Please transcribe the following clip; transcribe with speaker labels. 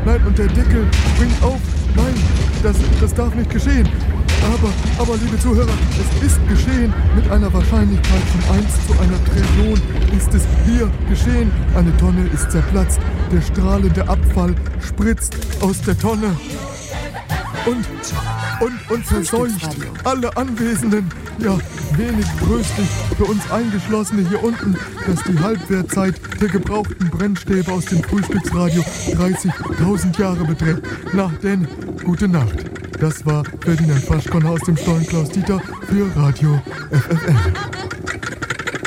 Speaker 1: und der Deckel springt auf. Nein, das darf nicht geschehen. Aber liebe Zuhörer, es ist geschehen. Mit einer Wahrscheinlichkeit von 1 zu einer Trillion ist es hier geschehen. Eine Tonne ist zerplatzt. Der strahlende Abfall spritzt aus der Tonne und verseucht alle Anwesenden. Ja, wenig tröstlich für uns Eingeschlossene hier unten, dass die Halbwertzeit der gebrauchten Brennstäbe aus dem Frühstücksradio 30.000 Jahre beträgt. Na denn, gute Nacht. Das war Ferdinand Faschkonner aus dem Stollen Klaus Dieter für Radio FFN.